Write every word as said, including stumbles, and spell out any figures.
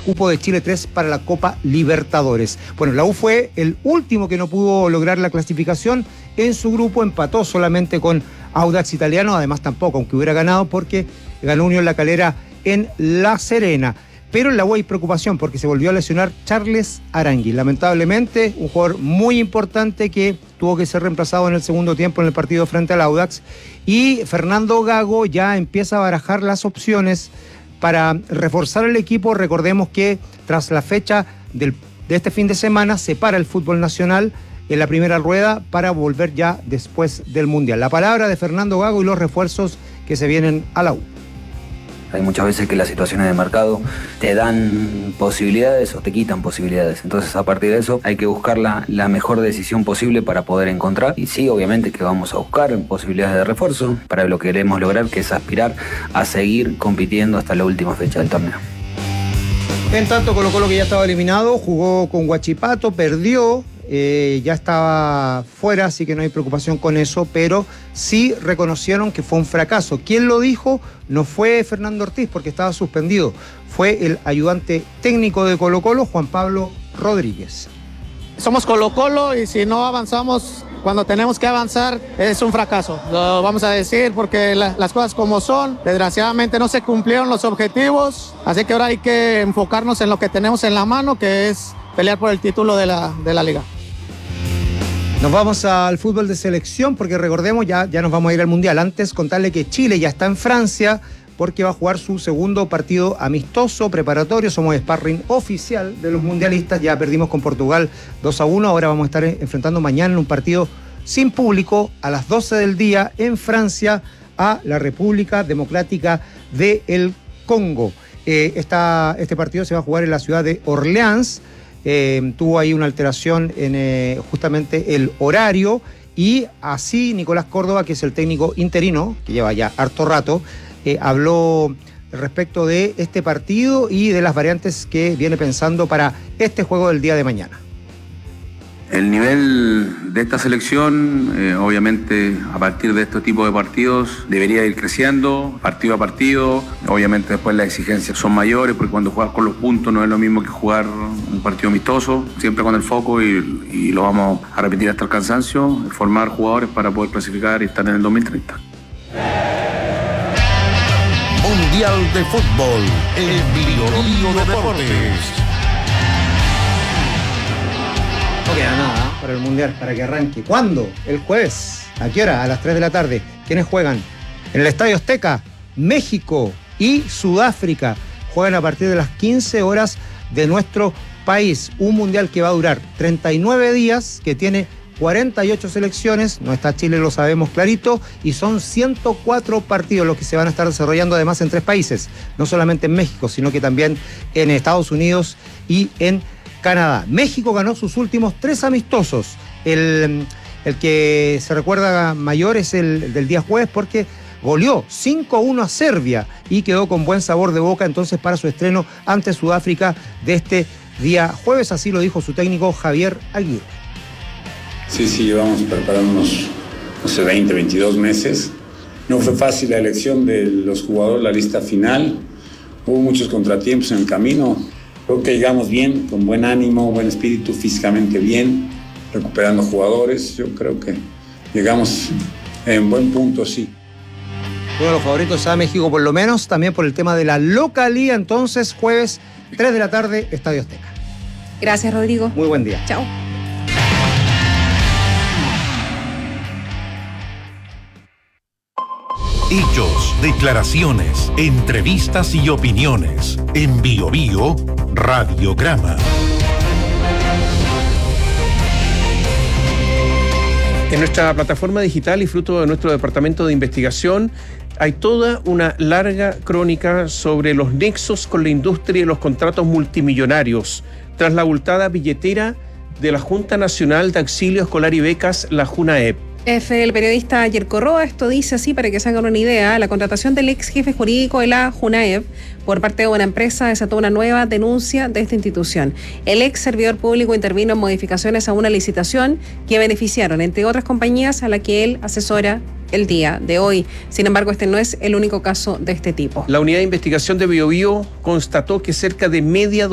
cupo de Chile tres para la Copa Libertadores. Bueno, la U fue el último que no pudo lograr la clasificación en su grupo, empató solamente con Audax Italiano, además tampoco, aunque hubiera ganado, porque ganó Unión La Calera en La Serena. Pero en la U hay preocupación porque se volvió a lesionar Charles Arangui. Lamentablemente, un jugador muy importante que tuvo que ser reemplazado en el segundo tiempo en el partido frente al Audax. Y Fernando Gago ya empieza a barajar las opciones para reforzar el equipo. Recordemos que tras la fecha del, de este fin de semana se para el fútbol nacional en la primera rueda para volver ya después del Mundial. La palabra de Fernando Gago y los refuerzos que se vienen a la U. Hay muchas veces que las situaciones de mercado te dan posibilidades o te quitan posibilidades. Entonces, a partir de eso, hay que buscar la, la mejor decisión posible para poder encontrar. Y sí, obviamente que vamos a buscar posibilidades de refuerzo para lo que queremos lograr, que es aspirar a seguir compitiendo hasta la última fecha del torneo. En tanto, Colo-Colo, que ya estaba eliminado, jugó con Huachipato, perdió. Eh, ya estaba fuera, así que no hay preocupación con eso, pero sí reconocieron que fue un fracaso. ¿Quién lo dijo? No fue Fernando Ortiz, porque estaba suspendido. Fue el ayudante técnico de Colo-Colo, Juan Pablo Rodríguez. Somos Colo-Colo y si no avanzamos cuando tenemos que avanzar, es un fracaso. Lo vamos a decir porque la, las cosas como son, desgraciadamente no se cumplieron los objetivos, así que ahora hay que enfocarnos en lo que tenemos en la mano, que es pelear por el título de la, de la liga. Nos vamos al fútbol de selección porque recordemos, ya, ya nos vamos a ir al Mundial. Antes contarle que Chile ya está en Francia porque va a jugar su segundo partido amistoso, preparatorio. Somos sparring oficial de los mundialistas. Ya perdimos con Portugal dos a uno. Ahora vamos a estar enfrentando mañana en un partido sin público a las doce del día en Francia a la República Democrática del Congo. Eh, esta, este partido se va a jugar en la ciudad de Orleans. Eh, tuvo ahí una alteración en eh, justamente el horario y así Nicolás Córdoba, que es el técnico interino, que lleva ya harto rato, eh, habló respecto de este partido y de las variantes que viene pensando para este juego del día de mañana. El nivel de esta selección, eh, obviamente, a partir de este tipo de partidos, debería ir creciendo, partido a partido. Obviamente después las exigencias son mayores, porque cuando juegas con los puntos no es lo mismo que jugar un partido amistoso, siempre con el foco, y, y lo vamos a repetir hasta el cansancio, formar jugadores para poder clasificar y estar en el dos mil treinta. Mundial de Fútbol, el Bio Bio Deportes. No queda nada para el Mundial, para que arranque. ¿Cuándo? El jueves. ¿A qué hora? A las tres de la tarde. ¿Quiénes juegan? En el Estadio Azteca, México y Sudáfrica. Juegan a partir de las quince horas de nuestro país. Un Mundial que va a durar treinta y nueve días, que tiene cuarenta y ocho selecciones. No está Chile, lo sabemos clarito. Y son ciento cuatro partidos los que se van a estar desarrollando además en tres países. No solamente en México, sino que también en Estados Unidos y en Canadá. México ganó sus últimos tres amistosos. El, el que se recuerda mayor es el, el del día jueves porque goleó cinco a uno a Serbia y quedó con buen sabor de boca entonces para su estreno ante Sudáfrica de este día jueves. Así lo dijo su técnico Javier Aguirre. Sí, sí, llevamos preparándonos, no sé, veinte, veintidós meses. No fue fácil la elección de los jugadores, la lista final. Hubo muchos contratiempos en el camino. Creo que llegamos bien, con buen ánimo, buen espíritu, físicamente bien, recuperando jugadores. Yo creo que llegamos en buen punto, sí. Uno de los favoritos a México, por lo menos, también por el tema de la localía. Entonces, jueves, tres de la tarde, Estadio Azteca. Gracias, Rodrigo. Muy buen día. Chao. Hechos, declaraciones, entrevistas y opiniones. En Bio Bio Radiograma. En nuestra plataforma digital y fruto de nuestro departamento de investigación hay toda una larga crónica sobre los nexos con la industria y los contratos multimillonarios tras la abultada billetera de la Junta Nacional de Auxilio Escolar y Becas, la JUNAEB. F, el periodista Yerko Roa, esto dice así para que se hagan una idea: la contratación del ex jefe jurídico de la JUNAEB por parte de una empresa desató una nueva denuncia de esta institución. El ex servidor público intervino en modificaciones a una licitación que beneficiaron, entre otras compañías, a la que él asesora el día de hoy. Sin embargo, este no es el único caso de este tipo. La unidad de investigación de Bio Bio constató que cerca de media